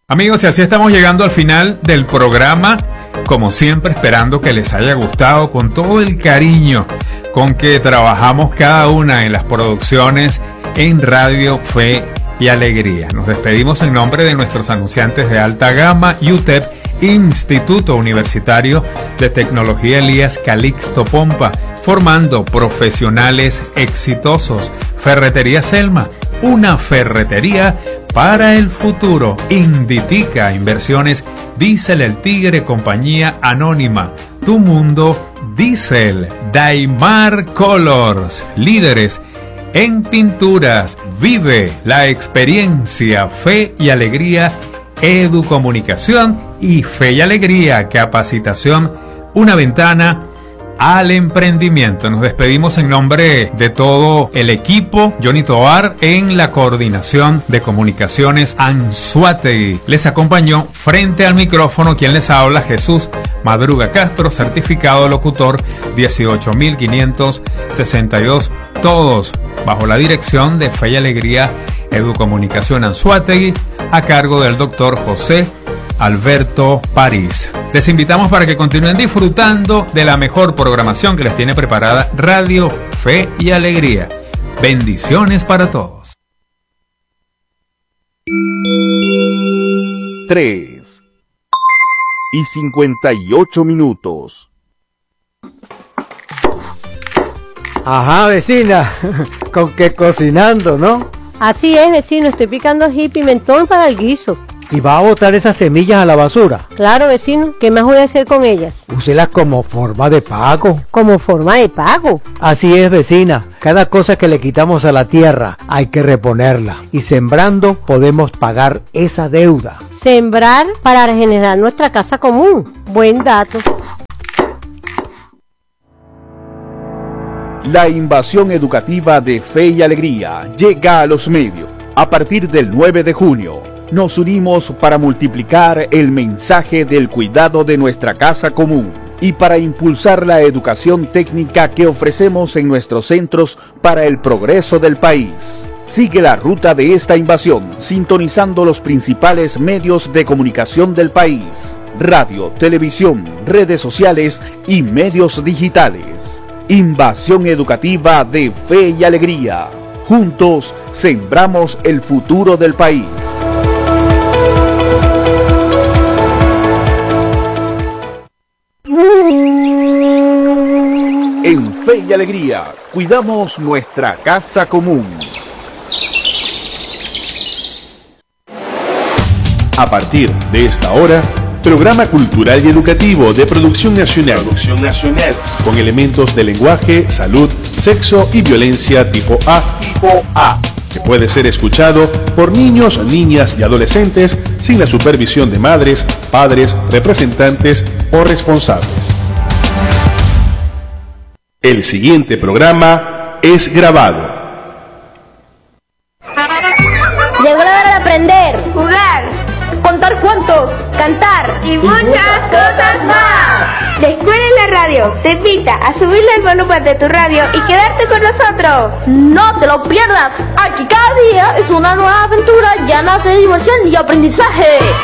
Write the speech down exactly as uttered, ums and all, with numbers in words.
Amigos, y así estamos llegando al final del programa, como siempre esperando que les haya gustado, con todo el cariño con que trabajamos cada una en las producciones en Radio Fe y Alegría. Nos despedimos en nombre de nuestros anunciantes de alta gama, U T E P, Instituto Universitario de Tecnología Elías Calixto Pompa, formando profesionales exitosos. Ferretería Selma, una ferretería para el futuro. Inditica Inversiones, Diesel El Tigre, Compañía Anónima, Tu Mundo Diesel, Daimar Colors, líderes en pinturas. Vive la experiencia, Fe y Alegría, Educomunicación y Fe y Alegría, Capacitación, una ventana al emprendimiento. Nos despedimos en nombre de todo el equipo. Johnny Tovar en la coordinación de comunicaciones, Anzuategui les acompañó. Frente al micrófono quien les habla, Jesús Madruga Castro, certificado locutor dieciocho mil quinientos sesenta y dos, todos bajo la dirección de Fe y Alegría Educomunicación Anzuategui, a cargo del doctor José Alberto París. Les invitamos para que continúen disfrutando de la mejor programación que les tiene preparada Radio Fe y Alegría. Bendiciones para todos. tres y cincuenta y ocho minutos. Ajá, vecina, con que cocinando, ¿no? Así es, vecino, estoy picando ají y pimentón para el guiso. ¿Y va a botar esas semillas a la basura? Claro, vecino, ¿qué más voy a hacer con ellas? Úselas como forma de pago. ¿Como forma de pago? Así es, vecina, cada cosa que le quitamos a la tierra hay que reponerla. Y sembrando podemos pagar esa deuda. Sembrar para regenerar nuestra casa común. Buen dato. La invasión educativa de Fe y Alegría llega a los medios. A partir del nueve de junio, nos unimos para multiplicar el mensaje del cuidado de nuestra casa común y para impulsar la educación técnica que ofrecemos en nuestros centros para el progreso del país. Sigue la ruta de esta invasión sintonizando los principales medios de comunicación del país: radio, televisión, redes sociales y medios digitales. Invasión educativa de Fe y Alegría. Juntos sembramos el futuro del país. En Fe y Alegría, cuidamos nuestra casa común. A partir de esta hora, programa cultural y educativo de producción nacional. Producción nacional. Con elementos de lenguaje, salud, sexo y violencia tipo A. Tipo A. Que puede ser escuchado por niños, niñas y adolescentes sin la supervisión de madres, padres, representantes o responsables. El siguiente programa es grabado. Llegó la hora de aprender, jugar, contar cuentos, cantar y muchas cosas más. La Escuela en la Radio te invita a subirle el volumen de tu radio y quedarte con nosotros. No te lo pierdas. Aquí cada día es una nueva aventura llena de diversión y aprendizaje.